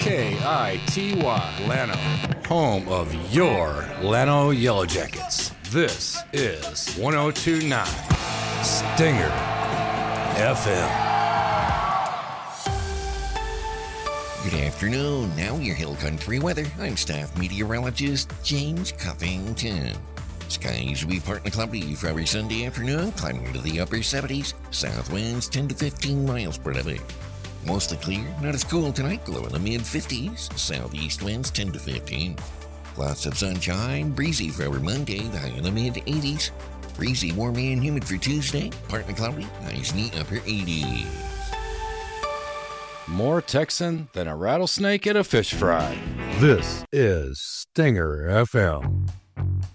KITY Llano, home of your Llano Yellow Jackets. This is 1029 Stinger FM. Good afternoon. Now your Hill Country weather. I'm staff meteorologist James Cuffington. Skies will be partly cloudy for every Sunday afternoon, climbing into the upper 70s. South winds 10 to 15 miles per hour. Mostly clear, not as cool tonight, low in the mid-50s. Southeast winds 10 to 15. Lots of sunshine, breezy for our Monday, high in the mid-80s. Breezy, warm and humid for Tuesday, partly cloudy, highs in the upper 80s. More Texan than a rattlesnake at a fish fry. This is Stinger FM.